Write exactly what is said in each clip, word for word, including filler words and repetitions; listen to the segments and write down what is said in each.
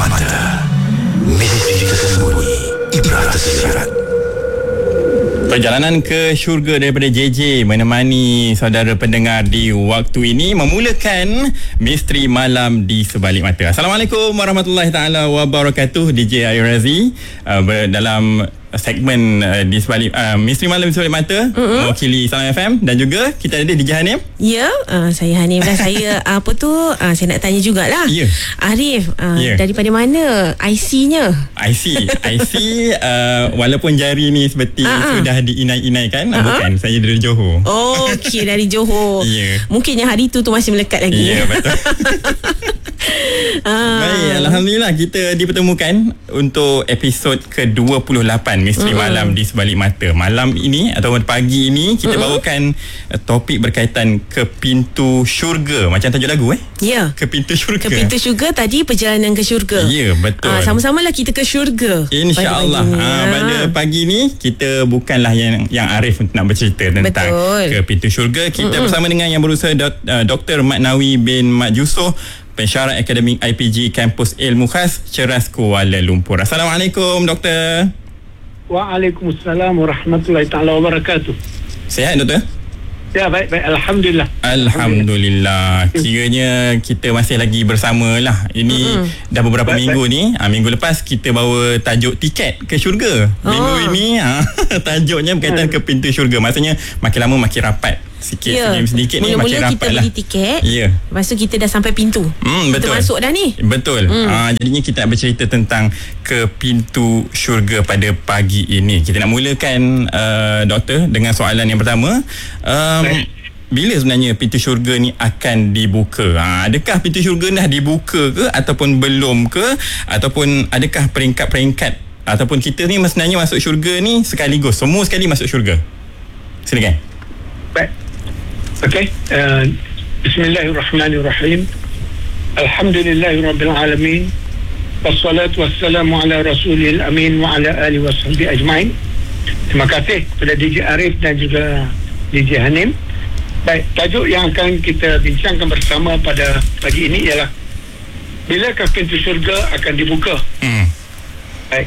Mata, misteri tersembunyi, ibrah tersirat. Perjalanan ke syurga daripada J J menemani saudara pendengar di waktu ini memulakan Misteri Malam di Sebalik Mata. Assalamualaikum warahmatullahi taala wabarakatuh. D J Ayu Razi uh, dalam segmen uh, di sebalik uh, Misteri Malam di Sebalik Mata, mm-hmm. mewakili Salam F M, dan juga kita ada D J Hanim. Ya, uh, saya Hanim dan saya apa tu uh, saya nak tanya jugalah. Ya. Arif, uh, ya. daripada mana I C-nya? I C, I C uh, walaupun jari ni seperti uh-huh. sudah diinai-inaikan, uh-huh. bukan, saya dari Johor. Oh, okey, dari Johor. Ya. Mungkin yang hari tu tu masih melekat lagi. Ya, betul. Ah. Baik, Alhamdulillah kita dipertemukan untuk episod ke dua puluh lapan Misteri mm-hmm. Malam di Sebalik Mata. Malam ini atau pagi ini kita mm-hmm. bawakan uh, topik berkaitan ke pintu syurga. Macam tajuk lagu eh? Ya. Yeah. Ke pintu syurga. Ke pintu syurga tadi, perjalanan ke syurga. Ya, yeah, betul. Ah, sama-samalah kita ke syurga. InsyaAllah. Ha, pada pagi ni kita bukanlah yang yang Arif untuk nak bercerita tentang betul. Ke pintu syurga. Kita mm-hmm. bersama dengan yang berusaha dok, uh, Doktor Maknawi bin Mat Yusof, pensyarah akademik I P G Kampus Ilmu Khas Ceras Kuala Lumpur. Assalamualaikum Doktor. Waalaikumsalam warahmatullahi taala wabarakatuh. Sihat Doktor? Ya, baik baik, alhamdulillah. Alhamdulillah. Kiranya kita masih lagi bersama lah. Ini mm-hmm. dah beberapa baik, minggu baik. ni. Ha, minggu lepas kita bawa tajuk tiket ke syurga. Minggu oh. ini ha, tajuknya berkaitan hmm. ke pintu syurga. Maksudnya makin lama makin rapat. Sikit yeah. sedikit ni makin rapat lah. Mula-mula kita beli tiket, yeah. lepas tu kita dah sampai pintu. Hmm, kita betul. masuk dah ni. Betul. Hmm. Ha, jadinya kita nak bercerita tentang ke pintu syurga pada pagi ini. Kita nak mulakan uh, Doktor dengan soalan yang pertama. Um, bila sebenarnya pintu syurga ni akan dibuka? Ha, adakah pintu syurga dah dibuka ke ataupun belum ke? Ataupun adakah peringkat-peringkat ataupun kita ni sebenarnya masuk syurga ni sekaligus, semua sekali masuk syurga? Silakan. Baik. Okey. Uh, Bismillahirrahmanirrahim. Alhamdulillahirabbil alamin. Wassalatu wassalamu ala rasulil amin wa ala alihi washabihi ajmain. Terima kasih kepada D J Arif dan juga D J Hanim. Baik, tajuk yang akan kita bincangkan bersama pada pagi ini ialah bilakah pintu syurga akan dibuka? Hmm. Baik.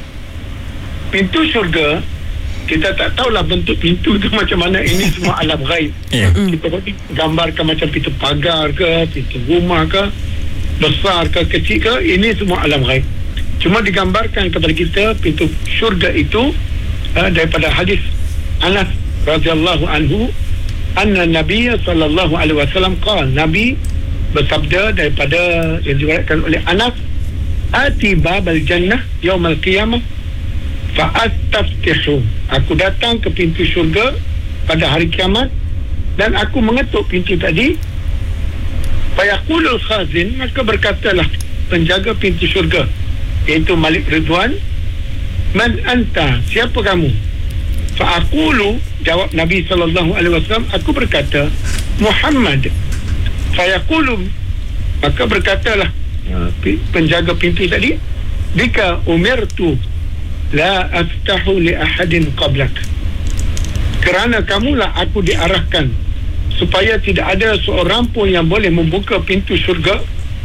Pintu syurga, kita tak tahulah bentuk pintu tu macam mana. Ini semua alam ghaib. Yeah. Kita boleh gambarkan macam pintu pagar ke, pintu rumah ke, besar ke, kecil ke, ini semua alam ghaib. Cuma digambarkan kepada kita pintu syurga itu uh, daripada hadis Anas radhiyallahu anhu, anna Nabi sallallahu alaihi wasallam qala, Nabi bersabda daripada yang diriwayatkan oleh Anas, ati babal jannah yaumal qiyamah fa'astaftihu, aku datang ke pintu syurga pada hari kiamat dan aku mengetuk pintu tadi. Fayaqulul khazin, maka berkatalah penjaga pintu syurga, iaitu Malik Ridwan, man anta, siapa kamu? Fa'aqulu, jawab Nabi sallallahu alaihi wasallam, aku berkata Muhammad. Fayaqulu, maka berkatalah penjaga pintu tadi, bika umirtu la aftahu li ahadin qablak, kerana kamulah aku diarahkan supaya tidak ada seorang pun yang boleh membuka pintu syurga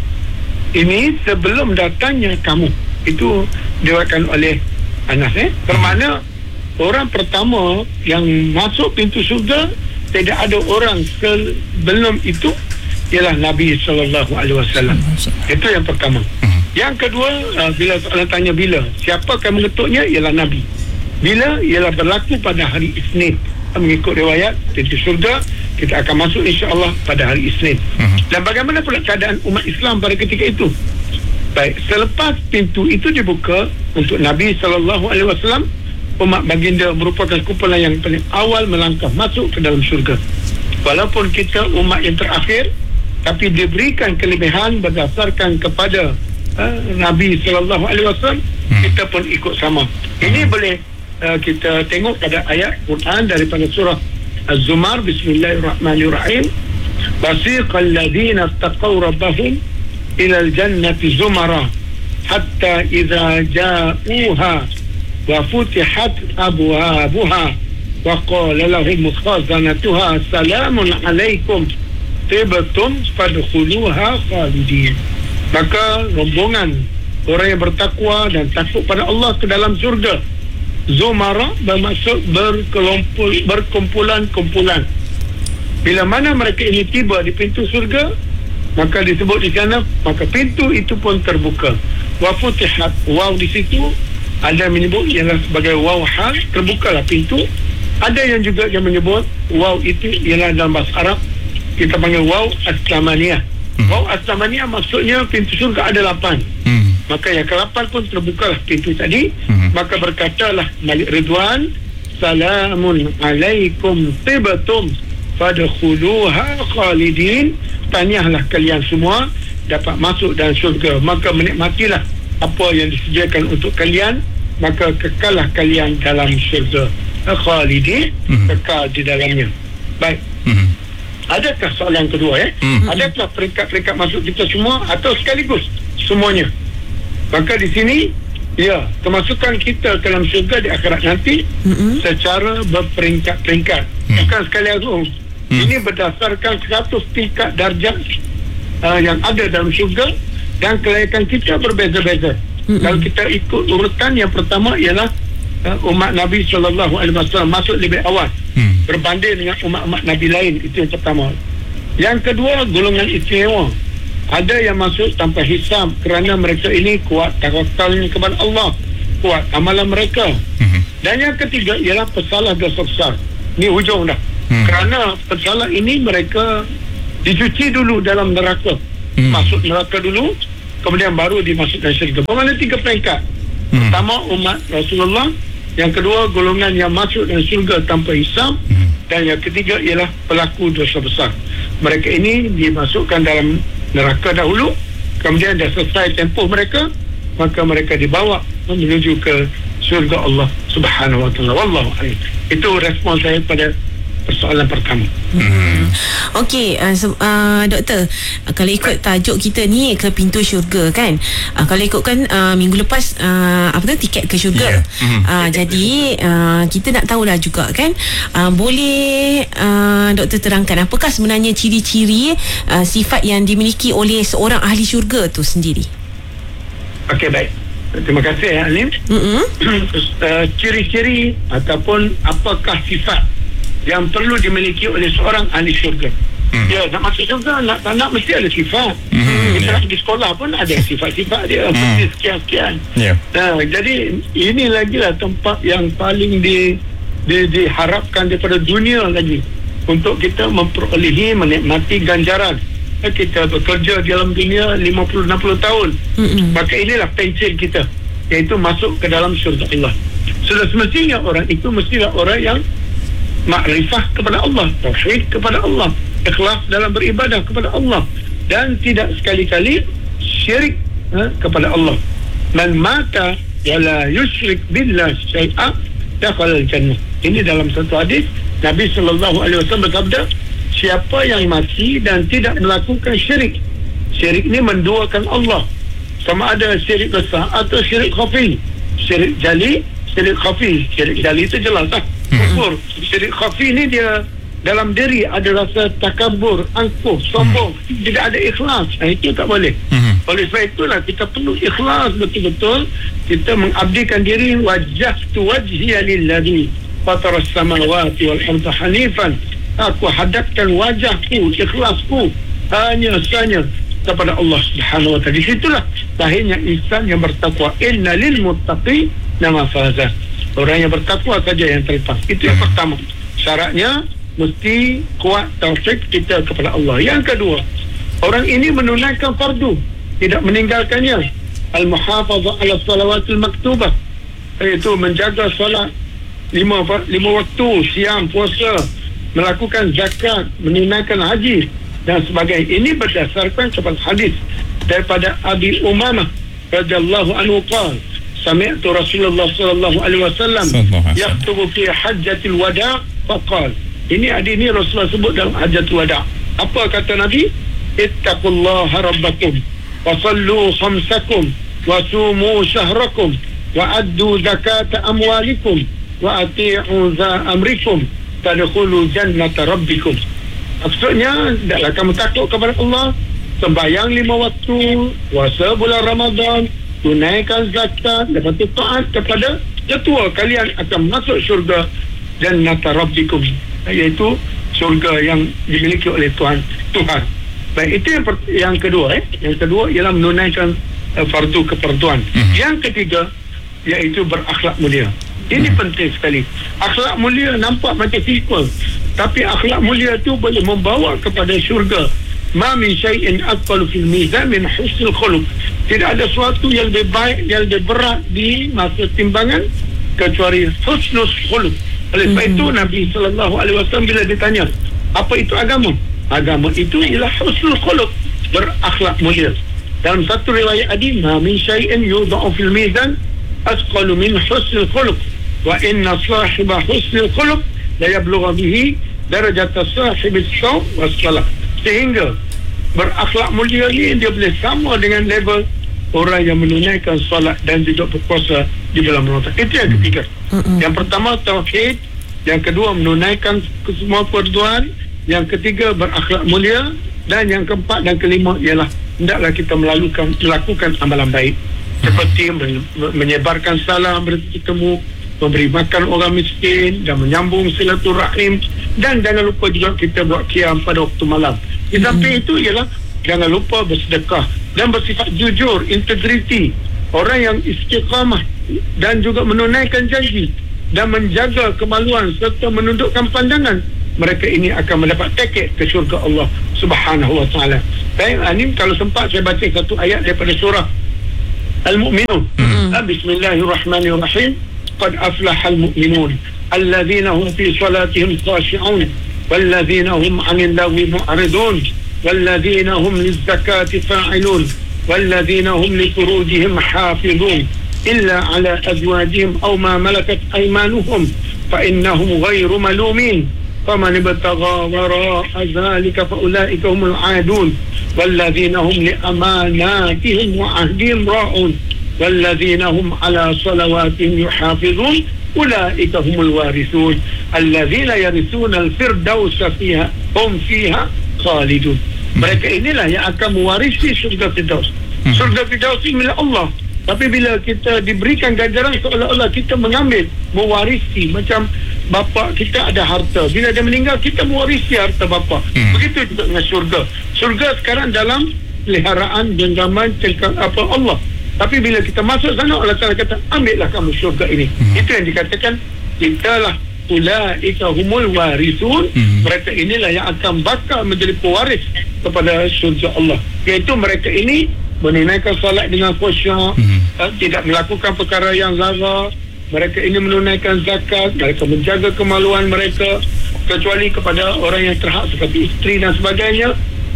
ini sebelum datangnya kamu. Itu diriwayatkan oleh Anas. Eh? Bermakna orang pertama yang masuk pintu syurga, tidak ada orang sebelum itu, ialah Nabi sallallahu alaihi wasallam. Itu yang pertama. Yang kedua, uh, bila soalan tanya bila, siapa akan mengetuknya, ialah Nabi. Bila? Ialah berlaku pada hari Isnin. Mengikut riwayat pintu syurga, kita akan masuk insya-Allah pada hari Isnin. Uh-huh. Dan bagaimana pula keadaan umat Islam pada ketika itu? Baik, selepas pintu itu dibuka untuk Nabi sallallahu alaihi wasallam, umat baginda merupakan kumpulan yang paling awal melangkah masuk ke dalam syurga. Walaupun kita umat yang terakhir, tapi diberikan kelebihan berdasarkan kepada uh, Nabi sallallahu alaihi wasallam, hmm. kita pun ikut sama. Ini hmm. boleh uh, kita tengok pada ayat Quran daripada surah Az-Zumar. Bismillahirrahmanirrahim. Basiqal ladina taqaw rabbahum ila al-jannati zumara hatta idza ja'uha wa futihat abwabuha wa qala lahum khazanatuha salamun alaikum tibtum fadkhuluha khalidin. Maka rombongan orang yang bertakwa dan takut pada Allah ke dalam syurga. Zumara bermaksud berkelompol, berkumpulan-kumpulan. Bila mana mereka ini tiba di pintu syurga, maka disebut di sana, maka pintu itu pun terbuka. Wa futihat, waw di situ ada yang menyebut ialah sebagai waw hal, terbukalah pintu. Ada yang juga yang menyebut waw itu ialah dalam bahasa Arab kita panggil waw as-samaniyah. Hmm. Waw as-samaniyah maksudnya pintu syurga ada lapan. Hmm. Maka yang ke-lapan pun terbukalah pintu tadi. Hmm. Maka berkatalah Malik Ridwan, salamun alaikum tibtum fadkhuluha khalidin. Tahniahlah kalian semua dapat masuk dalam syurga, maka menikmatilah apa yang disediakan untuk kalian, maka kekallah kalian dalam syurga khalidin, hmm. kekal di dalamnya. Baik. Hmm. Adakah soalan kedua eh? Hmm. Adakah peringkat-peringkat masuk kita semua atau sekaligus semuanya? Maka di sini ya, kemasukan kita ke dalam syurga di akhirat nanti hmm. secara berperingkat-peringkat. Hmm. Bukan sekali langsung. Hmm. Ini berdasarkan seratus tingkat darjat uh, yang ada dalam syurga dan kelayakan kita berbeza-beza. Hmm. Kalau kita ikut urutan, yang pertama ialah uh, umat Nabi sallallahu alaihi wasallam masuk lebih awal. Hmm. Berbanding dengan umat-umat Nabi lain, itu yang pertama. Yang kedua, golongan istimewa. Ada yang masuk tanpa hisab kerana mereka ini kuat tawakalnya kepada Allah, kuat amalan mereka. Hmm. Dan yang ketiga ialah pesalah dosa besar. Ini hujung dah. Hmm. Kerana pesalah ini mereka dicuci dulu dalam neraka. Hmm. Masuk neraka dulu, kemudian baru dimasukkan syurga. Bermakna tiga peringkat. Hmm. Pertama, umat Rasulullah. Yang kedua, golongan yang masuk dalam syurga tanpa hisab. Hmm. Dan yang ketiga ialah pelaku dosa besar. Mereka ini dimasukkan dalam neraka dahulu, kemudian dah selesai tempoh mereka, maka mereka dibawa menuju ke syurga Allah Subhanahu wa taala. Wallahu a'lam. Itu respon saya pada persoalan pertama. Hmm. Okey, uh, so, uh, doktor, uh, kalau ikut tajuk kita ni ke pintu syurga kan, uh, kalau ikutkan uh, minggu lepas uh, apa tu tiket ke syurga. Yeah. Mm-hmm. Uh, jadi uh, kita nak tahulah juga kan, uh, boleh uh, doktor terangkan apakah sebenarnya ciri-ciri uh, sifat yang dimiliki oleh seorang ahli syurga tu sendiri? Okey, baik. Terima kasih ya Alim. Mm-hmm. uh, ciri-ciri ataupun apakah sifat yang perlu dimiliki oleh seorang ahli syurga. Hmm. Ya, nak masuk syurga, nak tak nak mesti ada sifat. Hmm. Kita yeah. di sekolah pun ada sifat-sifat dia, hmm. mesti sekian-sekian. Yeah. Nah, jadi ini lagi lah tempat yang paling di, di diharapkan daripada dunia lagi untuk kita memperolehi, menikmati ganjaran. Kita bekerja dalam dunia lima puluh enam puluh tahun. Hmm. Maka inilah pensil kita, iaitu masuk ke dalam syurga Allah. Sudah semestinya orang itu mestilah orang yang makrifah kepada Allah, tauhid kepada Allah, ikhlas dalam beribadah kepada Allah, dan tidak sekali-kali syirik ha, kepada Allah. Man mata wala yusyrik billah syai'a dakhala al-jannah. Ini dalam satu hadis Nabi sallallahu alaihi wasallam bersabda, siapa yang mati dan tidak melakukan syirik. Syirik ini menduakan Allah, sama ada syirik besar atau syirik khafi. Syirik jali, syirik khafi. Syirik jali itu jelas tak? Kufur. Syirik khafi ni dia dalam diri ada rasa takabur, angkuh, sombong, hmm. tidak ada ikhlas. Nah, itu tak boleh. Hmm. Oleh sebab itulah kita perlu ikhlas betul-betul. Kita mengabdikan diri, wajjahtu wajhiya lillazi fatara as-samawati wal arda hanifan. Aku hadapkan wajahku, ikhlasku hanya sahaja kepada Allah Subhanahu wa taala. Di situlah lahirnya insan yang bertakwa. Inna lil muttaqi nama faza. Orang yang bertakwa saja yang terlepas. Itu yang pertama. Syaratnya mesti kuat taufik kita kepada Allah. Yang kedua, orang ini menunaikan fardu, tidak meninggalkannya. Al-muhafazah ala salawatul maktubah, iaitu menjaga solat lima, lima waktu, siam, puasa, melakukan zakat, menunaikan haji dan sebagainya. Ini berdasarkan kepada hadis daripada Abi Umamah radhiyallahu anhu qala, sami'tu Rasulullah sallallahu alaihi wasallam yaktubu fi hajjatil wada' faqala. Ini hadis ini Rasulullah sebut dalam hajjatul wada'. Apa kata Nabi? Ittaqullaha rabbakum wa sallu khamsakum wa sumu syahrakum wa addu zakata amwalikum wa ati'u za amrikum tadkhulu jannata rabbikum. Maksudnya, hendaklah kamu takut kepada Allah, sembahyang lima waktu, puasa bulan Ramadan, tunaikan zakat, lepas tu taat kepada ketua, kalian akan masuk syurga jannata rabbikum, iaitu syurga yang dimiliki oleh Tuhan Tuhan. Baik, itu yang, per, yang kedua eh. Yang kedua ialah menunaikan uh, fardu keperduan. Mm-hmm. Yang ketiga iaitu berakhlak mulia. Ini mm-hmm. penting sekali. Akhlak mulia nampak macam simple, tapi akhlak mulia tu boleh membawa kepada syurga. Ma min syai'in aqalu fil mizan min husnul khuluq. Tidak ada sesuatu yang lebih baik, yang lebih berat di masa timbangan kecuali husnul khuluq. Oleh sebab mm-hmm. itu Nabi sallallahu alaihi wasallam bila ditanya, apa itu agama? Agama itu ialah husnul khuluq, berakhlak mulia. Dalam satu riwayat hadis, ma min syai'in yudha'u fil mizan asqalu min husnul khuluq wa inna sahiba husnul khuluq la yablughu bihi darajat sahibis shaum was salah. Sehingga berakhlak mulia ni dia boleh sama dengan level orang yang menunaikan solat dan juga berpuasa di bulan Ramadan. Itu yang ketiga. Mm-hmm. Yang pertama tauhid, yang kedua menunaikan semua perduaan, yang ketiga berakhlak mulia, dan yang keempat dan kelima ialah hendaklah kita melakukan melakukan amalan baik seperti menyebarkan salam, bertemu, memberi makan orang miskin dan menyambung silaturahim, dan jangan lupa juga kita buat qiyam pada waktu malam. Di samping itu ialah jangan lupa bersedekah dan bersifat jujur, integriti, orang yang istiqamah dan juga menunaikan janji dan menjaga kemaluan serta menundukkan pandangan. Mereka ini akan mendapat tiket ke syurga Allah Subhanahu wa taala. Baik, ini kalau sempat saya baca satu ayat daripada surah Al-Mu'minun. Mm-hmm. Bismillahirrahmanirrahim. Qad aflahal mu'minun alladhina hum fi salatihim khashi'un walladhina hum 'anil lagwi mu'ridun walladhina hum liz-zakati fa'ilun walladhina hum li furujihim hafizun illa 'ala azwajihim aw ma malakat aymanuhum fa innahum ghayru malumin faman ibtagha wara'a dhalika fa ulaika humul 'adun walladhina hum li amanatihim wa 'ahdihim ra'un والذين هم على صلواتهم يحافظون أولئك هم الوارثون الذين يرثون الفردوس فيها هم فيها خالدون. Mereka inilah yang akan mewarisi syurga Firdaus. Syurga Firdaus ini milik Allah, tapi bila kita diberikan ganjaran seolah-olah kita mengambil, mewarisi. Macam bapa kita ada harta, bila dia meninggal kita mewarisi harta bapa. Begitu juga dengan syurga. Syurga sekarang dalam peliharaan genggaman cengkak apa Allah. Tapi bila kita masuk sana, Allah Ta'ala kata, ambillah kamu syurga ini. Hmm. Itu yang dikatakan, kitalah ulaika humul warithun. Hmm. Mereka inilah yang akan bakal menjadi pewaris kepada syurga Allah. Iaitu mereka ini menunaikan salat dengan khusyuk, hmm. tidak melakukan perkara yang zara. Mereka ini menunaikan zakat, mereka menjaga kemaluan mereka, kecuali kepada orang yang terhak seperti isteri dan sebagainya.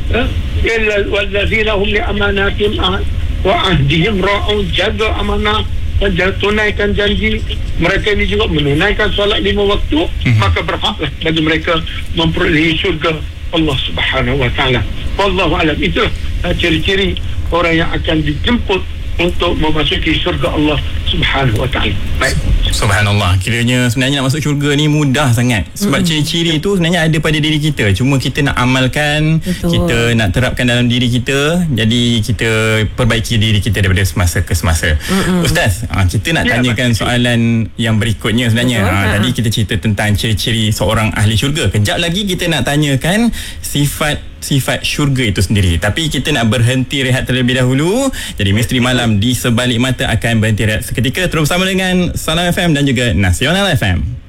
Illa wallazina hum li amanatihim wa ahdihim ra'un, jaga amanah, tunaikan janji. Mereka ini juga menunaikan solat lima waktu, hmm. maka berhaklah bagi mereka memperolehi syurga Allah Subhanahu wa taala. Wallahu alam. Itulah ciri-ciri orang yang akan dijemput untuk memasuki syurga Allah Subhanahu wa taala. Baik. Subhanallah. Kiranya sebenarnya nak masuk syurga ni mudah sangat. Sebab mm. ciri-ciri tu sebenarnya ada pada diri kita. Cuma kita nak amalkan, betul, kita nak terapkan dalam diri kita. Jadi kita perbaiki diri kita daripada semasa ke semasa. Mm-mm. Ustaz, kita nak ya, tanyakan betul. soalan yang berikutnya sebenarnya. Ha, tadi kita cerita tentang ciri-ciri seorang ahli syurga. Kejap lagi kita nak tanyakan sifat sifat syurga itu sendiri. Tapi kita nak berhenti rehat terlebih dahulu. Jadi Misteri Malam di Sebalik Mata akan berhenti rehat seketika. Terus bersama dengan Salam F M dan juga Nasional F M.